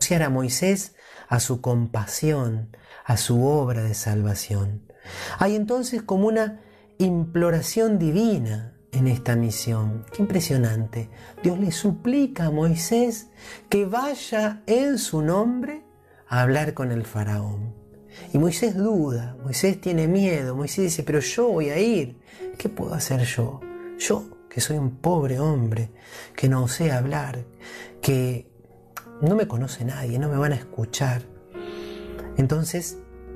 asociar a Moisés a su compasión, a su obra de salvación. Hay entonces como una imploración divina en esta misión. ¡Qué impresionante! Dios le suplica a Moisés que vaya en su nombre a hablar con el faraón. Y Moisés duda, Moisés tiene miedo, Moisés dice, pero yo voy a ir, ¿qué puedo hacer yo? Yo, que soy un pobre hombre, que no sé hablar, que no me conoce nadie, no me van a escuchar. Entonces,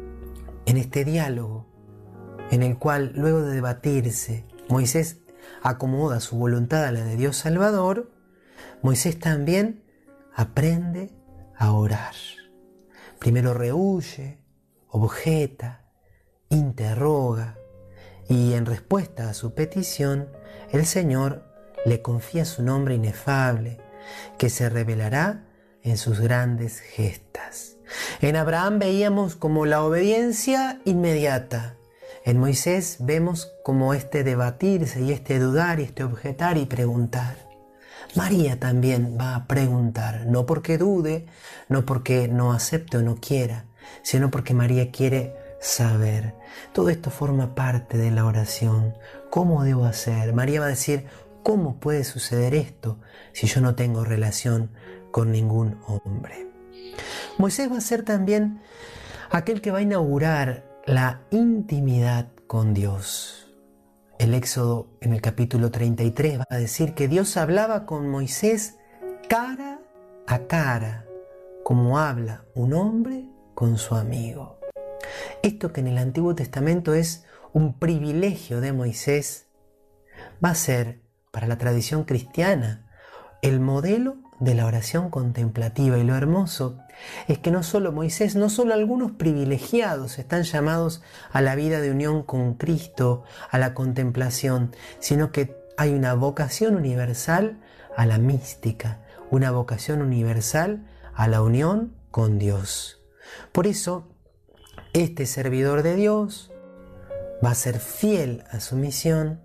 en este diálogo, en el cual luego de debatirse, Moisés acomoda su voluntad a la de Dios Salvador, Moisés también aprende a orar. Primero rehúye, objeta, interroga, y en respuesta a su petición, el Señor le confía su nombre inefable, que se revelará en sus grandes gestas. En Abraham veíamos como la obediencia inmediata. En Moisés vemos como este debatirse y este dudar y este objetar y preguntar. María también va a preguntar, no porque dude, no porque no acepte o no quiera, sino porque María quiere saber. Todo esto forma parte de la oración. ¿Cómo debo hacer? María va a decir, ¿cómo puede suceder esto si yo no tengo relación con ningún hombre? Moisés va a ser también aquel que va a inaugurar la intimidad con Dios. El Éxodo en el capítulo 33 va a decir que Dios hablaba con Moisés cara a cara, como habla un hombre con su amigo. Esto que en el Antiguo Testamento es un privilegio de Moisés, va a ser para la tradición cristiana el modelo de la oración contemplativa. Y lo hermoso es que no solo Moisés, no solo algunos privilegiados están llamados a la vida de unión con Cristo, a la contemplación, sino que hay una vocación universal a la mística, una vocación universal a la unión con Dios. Por eso, este servidor de Dios va a ser fiel a su misión,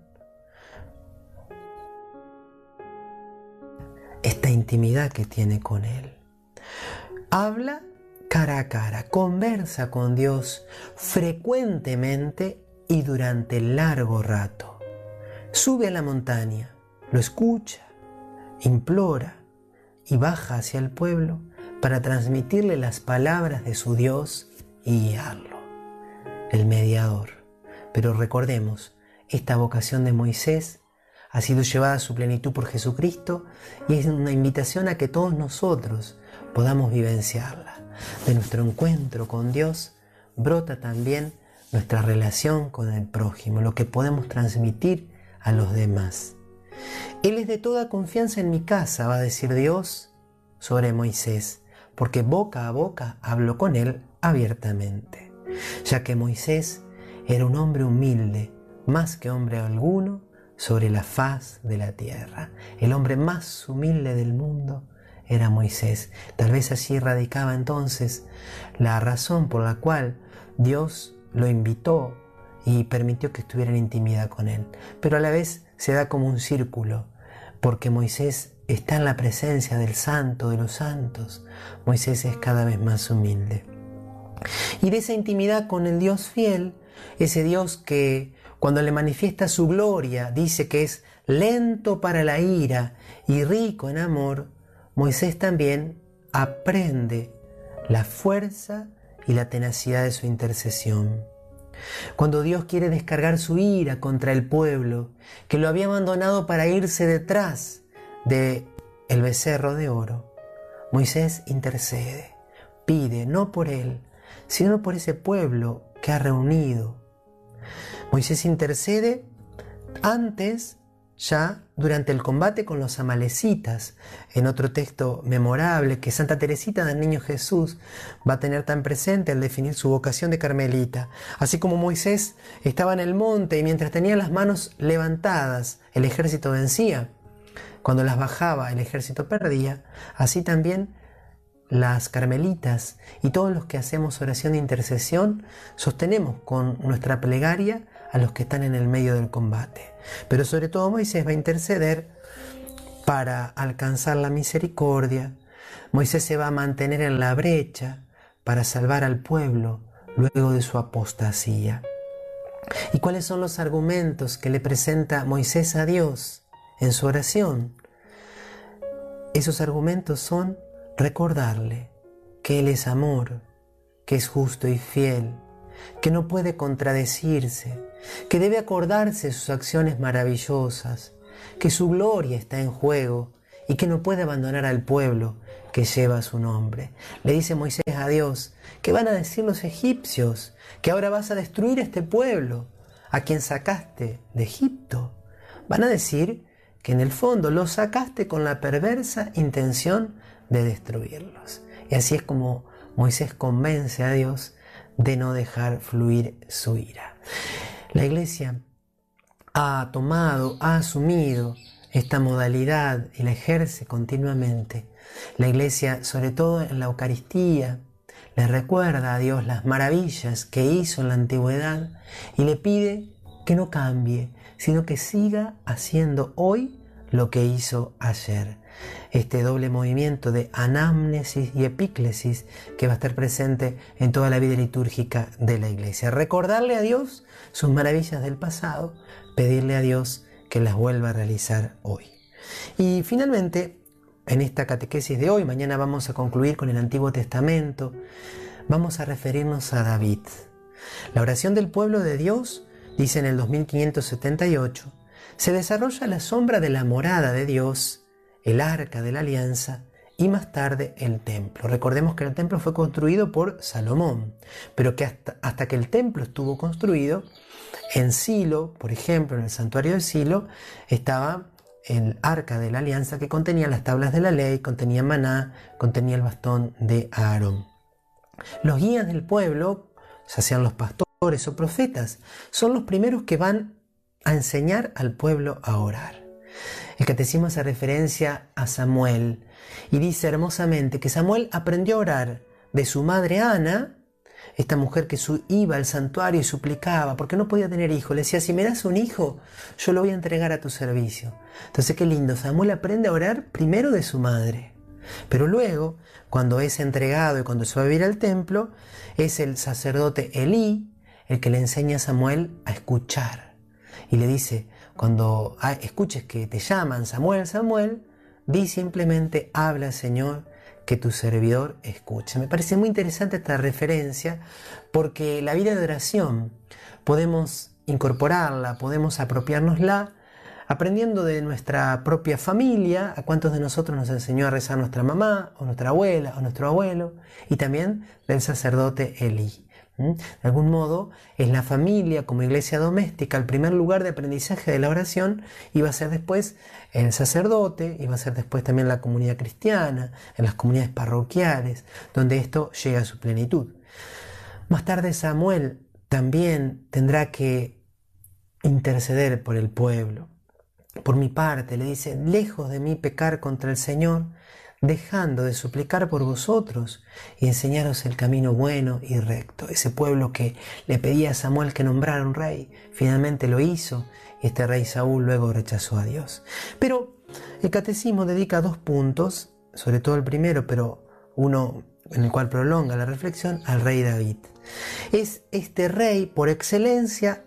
esta intimidad que tiene con Él. Habla cara a cara, conversa con Dios frecuentemente y durante largo rato. Sube a la montaña, lo escucha, implora y baja hacia el pueblo para transmitirle las palabras de su Dios y guiarlo, el mediador. Pero recordemos, esta vocación de Moisés ha sido llevada a su plenitud por Jesucristo y es una invitación a que todos nosotros podamos vivenciarla. De nuestro encuentro con Dios brota también nuestra relación con el prójimo, lo que podemos transmitir a los demás. Él es de toda confianza en mi casa, va a decir Dios sobre Moisés, porque boca a boca hablo con él abiertamente, ya que Moisés era un hombre humilde, más que hombre alguno sobre la faz de la tierra. El hombre más humilde del mundo era Moisés. Tal vez allí radicaba entonces la razón por la cual Dios lo invitó y permitió que estuviera en intimidad con él. Pero a la vez se da como un círculo, porque Moisés está en la presencia del Santo de los Santos. Moisés es cada vez más humilde. Y de esa intimidad con el Dios fiel, ese Dios que cuando le manifiesta su gloria dice que es lento para la ira y rico en amor, Moisés también aprende la fuerza y la tenacidad de su intercesión. Cuando Dios quiere descargar su ira contra el pueblo, que lo había abandonado para irse detrás del becerro de oro, Moisés intercede, pide no por él, sino por ese pueblo que ha reunido. Moisés intercede antes, ya durante el combate con los amalecitas, en otro texto memorable que Santa Teresita del Niño Jesús va a tener tan presente al definir su vocación de carmelita. Así como Moisés estaba en el monte y mientras tenía las manos levantadas el ejército vencía, cuando las bajaba el ejército perdía, así también las carmelitas y todos los que hacemos oración de intercesión sostenemos con nuestra plegaria a los que están en el medio del combate. Pero sobre todo Moisés va a interceder para alcanzar la misericordia, Moisés se va a mantener en la brecha para salvar al pueblo luego de su apostasía. ¿Y cuáles son los argumentos que le presenta Moisés a Dios en su oración? Esos argumentos son recordarle que Él es amor, que es justo y fiel, que no puede contradecirse, que debe acordarse de sus acciones maravillosas, que su gloria está en juego y que no puede abandonar al pueblo que lleva su nombre. Le dice Moisés a Dios, ¿qué van a decir los egipcios? Que ahora vas a destruir este pueblo a quien sacaste de Egipto. Van a decir que en el fondo los sacaste con la perversa intención de destruirlos. Y así es como Moisés convence a Dios de no dejar fluir su ira. La Iglesia ha asumido esta modalidad y la ejerce continuamente. La Iglesia, sobre todo en la Eucaristía, le recuerda a Dios las maravillas que hizo en la antigüedad y le pide que no cambie, sino que siga haciendo hoy lo que hizo ayer. Este doble movimiento de anamnesis y epíclesis que va a estar presente en toda la vida litúrgica de la Iglesia. Recordarle a Dios sus maravillas del pasado, pedirle a Dios que las vuelva a realizar hoy. Y finalmente, en esta catequesis de hoy, mañana vamos a concluir con el Antiguo Testamento, vamos a referirnos a David. La oración del pueblo de Dios, dice en el 2578, se desarrolla a la sombra de la morada de Dios, el arca de la alianza y más tarde el templo. Recordemos que el templo fue construido por Salomón, pero que hasta que el templo estuvo construido, en Silo, por ejemplo, en el santuario de Silo, estaba el arca de la alianza que contenía las tablas de la ley, contenía maná, contenía el bastón de Aarón. Los guías del pueblo, ya sean los pastores o profetas, son los primeros que van a enseñar al pueblo a orar. El catecismo hace referencia a Samuel y dice hermosamente que Samuel aprendió a orar de su madre Ana, esta mujer que iba al santuario y suplicaba porque no podía tener hijo. Le decía, si me das un hijo, yo lo voy a entregar a tu servicio. Entonces qué lindo, Samuel aprende a orar primero de su madre. Pero luego, cuando es entregado y cuando se va a vivir al templo, es el sacerdote Elí el que le enseña a Samuel a escuchar. Y le dice, cuando escuches que te llaman Samuel, Samuel, di simplemente, habla Señor, que tu servidor escuche. Me parece muy interesante esta referencia porque la vida de oración podemos incorporarla, podemos apropiárnosla aprendiendo de nuestra propia familia, a cuántos de nosotros nos enseñó a rezar nuestra mamá o nuestra abuela o nuestro abuelo, y también del sacerdote Elí. De algún modo, es la familia como iglesia doméstica el primer lugar de aprendizaje de la oración, y va a ser después el sacerdote, y va a ser después también la comunidad cristiana, en las comunidades parroquiales, donde esto llega a su plenitud. Más tarde Samuel también tendrá que interceder por el pueblo. Por mi parte, le dice, lejos de mí pecar contra el Señor, dejando de suplicar por vosotros y enseñaros el camino bueno y recto. Ese pueblo que le pedía a Samuel que nombrara un rey, finalmente lo hizo, y este rey Saúl luego rechazó a Dios. Pero el catecismo dedica 2 puntos, sobre todo el primero, pero uno en el cual prolonga la reflexión, al rey David. Es este rey por excelencia,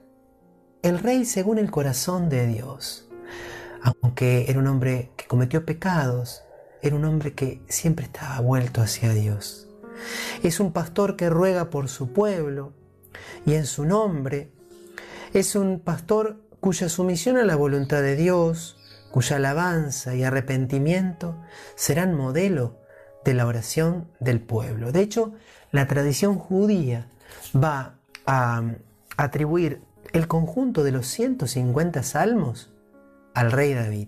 el rey según el corazón de Dios. Aunque era un hombre que cometió pecados, era un hombre que siempre estaba vuelto hacia Dios. Es un pastor que ruega por su pueblo y en su nombre. Es un pastor cuya sumisión a la voluntad de Dios, cuya alabanza y arrepentimiento serán modelo de la oración del pueblo. De hecho, la tradición judía va a atribuir el conjunto de los 150 salmos al rey David.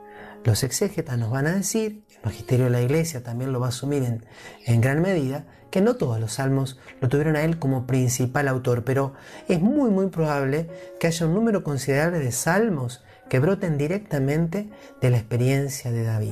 Los exégetas nos van a decir, el magisterio de la Iglesia también lo va a asumir en gran medida, que no todos los salmos lo tuvieron a él como principal autor, pero es muy probable que haya un número considerable de salmos que broten directamente de la experiencia de David.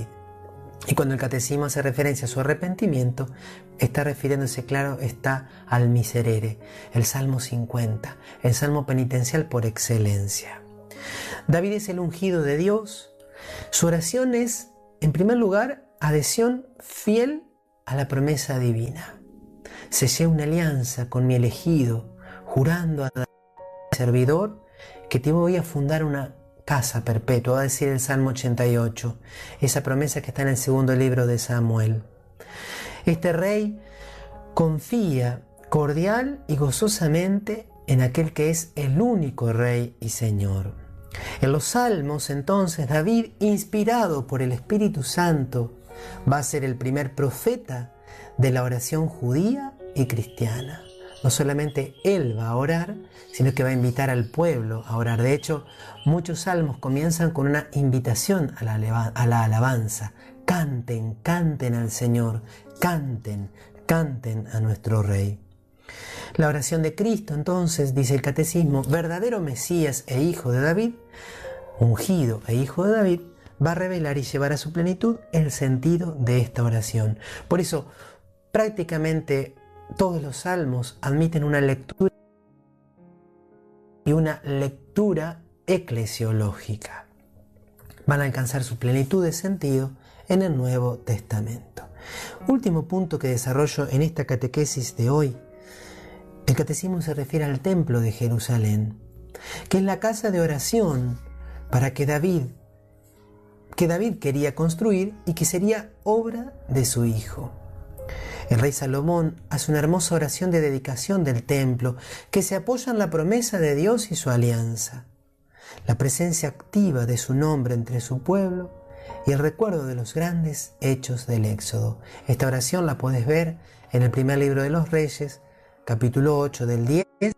Y cuando el catecismo hace referencia a su arrepentimiento, está refiriéndose, claro, está al miserere, el Salmo 50, el salmo penitencial por excelencia. David es el ungido de Dios. Su oración es, en primer lugar, adhesión fiel a la promesa divina. Sellé una alianza con mi elegido, jurando a David, servidor, que te voy a fundar una casa perpetua, va a decir el Salmo 88, esa promesa que está en el segundo libro de Samuel. Este rey confía cordial y gozosamente en aquel que es el único Rey y Señor. En los Salmos, entonces, David, inspirado por el Espíritu Santo, va a ser el primer profeta de la oración judía y cristiana. No solamente él va a orar, sino que va a invitar al pueblo a orar. De hecho, muchos salmos comienzan con una invitación a la alabanza. Canten, canten al Señor, canten, canten a nuestro Rey. La oración de Cristo, entonces, dice el Catecismo, verdadero Mesías e Hijo de David, ungido e Hijo de David, va a revelar y llevar a su plenitud el sentido de esta oración. Por eso, prácticamente todos los salmos admiten una lectura y una lectura eclesiológica. Van a alcanzar su plenitud de sentido en el Nuevo Testamento. Último punto que desarrollo en esta catequesis de hoy. El catecismo se refiere al templo de Jerusalén, que es la casa de oración para que David quería construir y que sería obra de su hijo. El rey Salomón hace una hermosa oración de dedicación del templo que se apoya en la promesa de Dios y su alianza, la presencia activa de su nombre entre su pueblo y el recuerdo de los grandes hechos del Éxodo. Esta oración la puedes ver en el primer libro de los Reyes, capítulo 8 del 10 al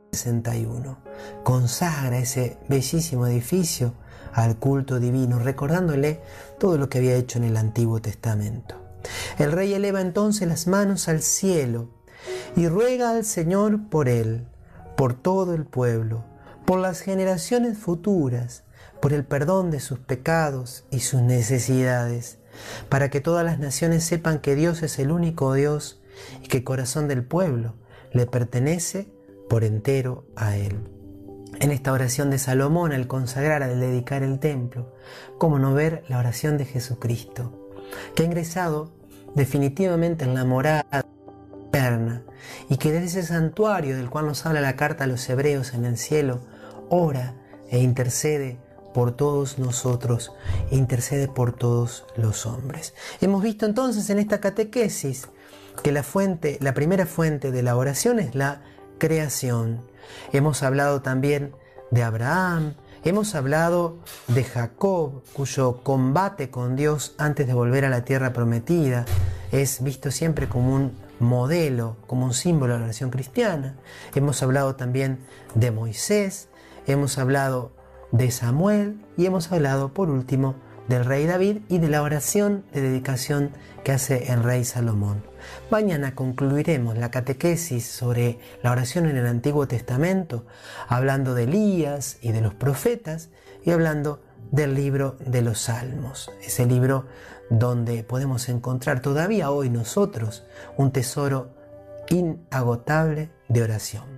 61. Consagra ese bellísimo edificio al culto divino, recordándole todo lo que había hecho en el Antiguo Testamento. El rey eleva entonces las manos al cielo y ruega al Señor por él, por todo el pueblo, por las generaciones futuras, por el perdón de sus pecados y sus necesidades, para que todas las naciones sepan que Dios es el único Dios y que el corazón del pueblo le pertenece por entero a Él. En esta oración de Salomón, al consagrar, al dedicar el templo, ¿cómo no ver la oración de Jesucristo, que ha ingresado definitivamente en la morada eterna y que desde ese santuario del cual nos habla la carta a los hebreos en el cielo, ora e intercede por todos nosotros, e intercede por todos los hombres? Hemos visto entonces en esta catequesis que la primera fuente de la oración es la creación. Hemos hablado también de Abraham, hemos hablado de Jacob, cuyo combate con Dios antes de volver a la tierra prometida es visto siempre como un modelo, como un símbolo de la oración cristiana. Hemos hablado también de Moisés, hemos hablado de Samuel y hemos hablado, por último, del rey David y de la oración de dedicación que hace el rey Salomón. Mañana concluiremos la catequesis sobre la oración en el Antiguo Testamento, hablando de Elías y de los profetas y hablando del libro de los Salmos, ese libro donde podemos encontrar todavía hoy nosotros un tesoro inagotable de oración.